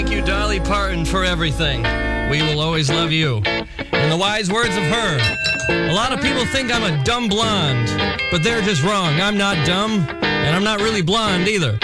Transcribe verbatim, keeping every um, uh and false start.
Thank you, Dolly Parton, for everything. We will always love you. In the wise words of her, a lot of people think I'm a dumb blonde, but they're just wrong. I'm not dumb, and I'm not really blonde either.